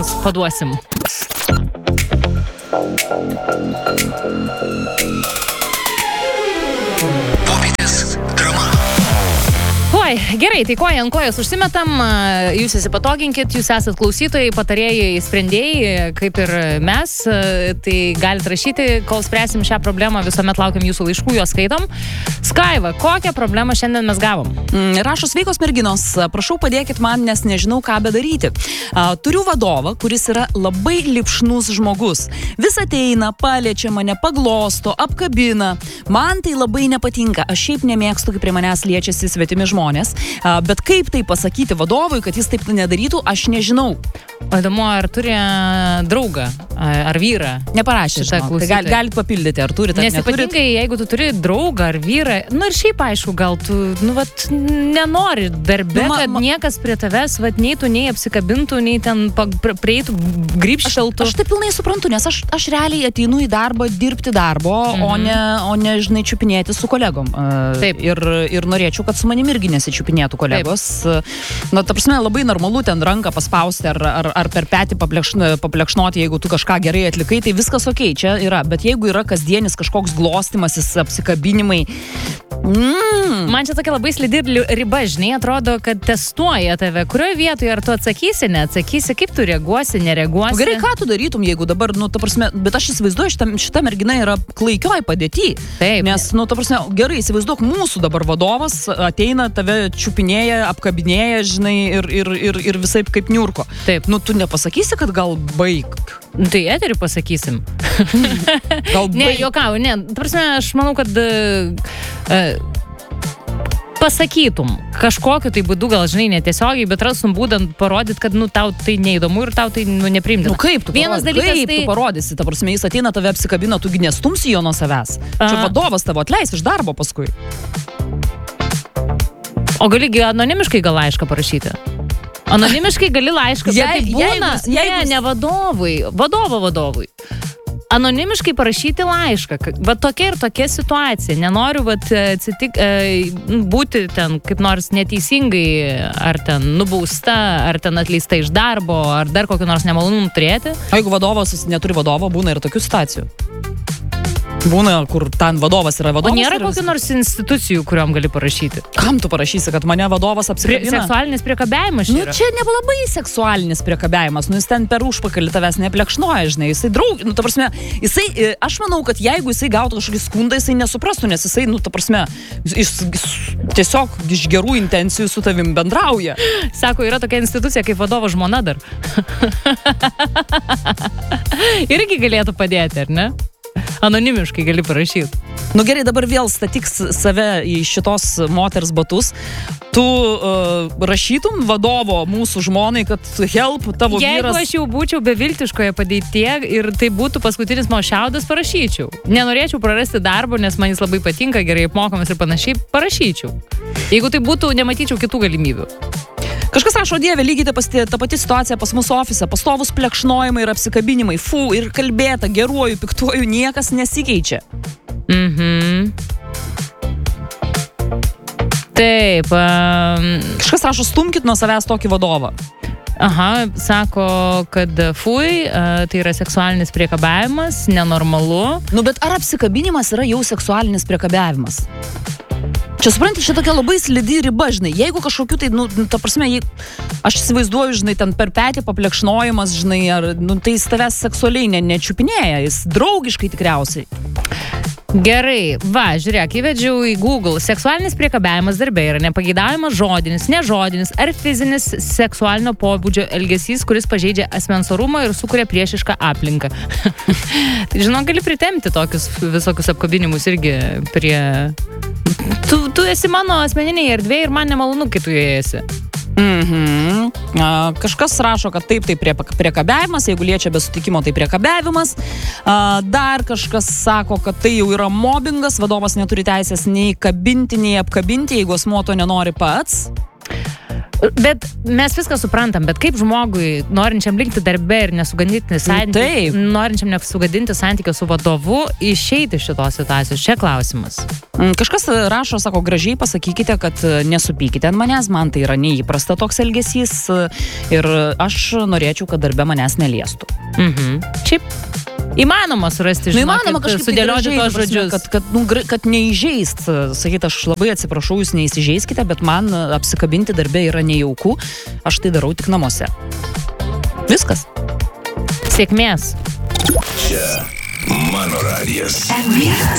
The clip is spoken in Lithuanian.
paduosim. Oi, gerai, tai koja ant kojos užsimetam, jūs įsipatoginkit, jūs esat klausytojai, patarėjai, sprendėjai, kaip ir mes, tai galit rašyti, kol spręsim šią problemą, visuomet laukiam jūsų laiškų, juos skaitom. Skaiva, kokią problemą šiandien mes gavom? Rašo sveikos merginos, prašau padėkit man, nes nežinau, ką bedaryti. Turiu vadovą, kuris yra labai lipšnus žmogus. Vis ateina, paliečia mane, paglosto, apkabina. Man tai labai nepatinka, aš šiaip nemėgstu, kai prie manęs liečiasi svetimi žmonės, bet kaip tai pasakyti vadovui, kad jis taip nedarytų, aš nežinau. O įdomu, ar turi draugą, ar vyrą? Neparašė, tai galit papildyti, ar turit, ar neturit. Nes ypatingai, jeigu tu turi draugą ar vyrą, ir šiaip aišku, gal tu, nenori darbe, kad niekas prie tavęs, neitų, nei apsikabintų, nei ten prieitų, grįbšteltų. Aš tai pilnai suprantu, nes aš realiai ateinu į darbą dirbti darbo, o ne, žinai, čiupinėti su kolegom. Taip. Ir norėčiau, kad su manim irgi nesičiupinėtų kolegos. Ta prasme, labai normalu ten ranką paspausti ar per petį paplekšnoti, jeigu tu kažką gerai atlikai, tai viskas okei, čia yra. Bet jeigu yra kasdienis kažkoks glostimasis, apsikabinimai. Man čia tokia labai slidi riba, žinai, atrodo, kad testuoja tave, kurioje vietoje, ar tu atsakysi, neatsakysi, kaip tu reaguosi, nereaguosi. Gerai, ką tu darytum, jeigu dabar, ta prasme, bet aš įsivaizduoju, šita mergina yra klaikioj padėty. Taip. Nes, ta prasme, gerai, įsivaizduok, mūsų dabar vadovas ateina, tave čiupinėja, apkabinėja, žinai, ir visaip kaip niurko. Taip. Tu nepasakysi, kad gal baig. Tai eterį pasakysim. Gal baig. Ne, juokau, ne. Ta prasme, aš manau, kad pasakytum kažkokiu tai būdu, gal žinai, netiesiogiai, bet rastum būdant parodyti, kad tau tai neįdomu ir tau tai nepriimtina. Kaip tu parodysi, ta prasme, jis ateina, tave apsikabina, tu nestumsi jo nuo savęs. Čia vadovas tavo atleis iš darbo paskui. O gali anonimiškai gal laišką parašyti? Anonimiškai gali laišką, bet tai būna, ne vadovui, vadovui. Anonimiškai parašyti laišką. Va tokia ir tokia situacija. Nenoriu būti ten kaip nors neteisingai, ar ten nubausta, ar ten atleista iš darbo, ar dar kokį nors nemalonumą turėti. O jeigu vadovas neturi vadovo, būna ir tokių situacijų. Būna, kur ten vadovas yra vadovas. O nėra kokių nors institucijų, kuriuom gali parašyti? Kam tu parašysi, kad mane vadovas apsikabina? Seksualinis priekabiavimas čia yra. Čia nebalabai seksualinis priekabiavimas. Jis ten per užpakalį tavęs neplekšnoja, žinai. Jisai ta prasme, aš manau, kad jeigu jisai gautų kažkokį skundą, jisai nesuprastų, nes jisai, ta prasme, tiesiog iš gerų intencijų su tavim bendrauja. Sako, yra tokia institucija kaip vadovo žmona dar. Irgi galėtų padėti, ar ne? Anonimiškai gali parašyti. Gerai, dabar vėl statyk save į šitos moters batus. Tu rašytum vadovo mūsų žmonai, kad help tavo vyras... Jeigu aš jau būčiau beviltiškoje padėtyje ir tai būtų paskutinis mano šiaudas, parašyčiau. Nenorėčiau prarasti darbo, nes man jis labai patinka, gerai apmokamas ir panašiai, parašyčiau. Jeigu tai būtų, nematyčiau kitų galimybių. Kažkas rašo, Dieve, lygiai ta pati situacija pas mūsų ofise, pastovus plekšnojimai ir apsikabinimai, ir kalbėta, geruoju, piktuoju, niekas nesikeičia. Taip. Kažkas rašo, stumkit nuo savęs tokį vadovą. Aha, sako, kad tai yra seksualinis priekabiavimas, nenormalu. Bet ar apsikabinimas yra jau seksualinis priekabiavimas? Čia supranti, čia tokia labai slidi riba, žinai, jeigu kažkokiu tai, ta prasme, aš įsivaizduoju, žinai, ten per petį paplekšnojimas, žinai, tai jis tavęs seksualiai nečiupinėja, jis draugiškai tikriausiai. Gerai, žiūrėk, įvedžiau į Google. Seksualinis priekabiavimas darbe yra nepageidaujamas žodinis, nežodinis ar fizinis seksualinio pobūdžio elgesys, kuris pažeidžia asmens orumą ir sukuria priešišką aplinką. Žinau, gali pritempti tokius visokius apkabinimus irgi prie... Tu esi mano asmeninėje erdvėje ir man nemalonu, kai tu joje esi. Kažkas rašo, kad taip, tai priekabiavimas, jeigu liečia be sutikimo, tai priekabiavimas. Dar kažkas sako, kad tai jau yra mobbingas, vadovas neturi teisės nei kabinti, nei apkabinti, jeigu asmuo to nenori pats. Bet mes viską suprantam, bet kaip žmogui, norinčiam likti darbe ir norinčiam nesugadinti santykio su vadovu, išeiti iš šitos situacijos? Čia klausimas. Kažkas rašo, sako, gražiai pasakykite, kad nesupykite ant manęs, man tai yra neįprasta toks elgesys ir aš norėčiau, kad darbe manęs neliestų. Šiaip įmanoma surasti, įmanoma kažkaip sudėlioti tos žodžius. Kad neįžeist, sakyt, aš labai atsiprašau, jūs neįsižeiskite, bet man apsikabinti darbe yra nejauku, aš tai darau tik namuose. Viskas. Sėkmės. Čia mano radijas.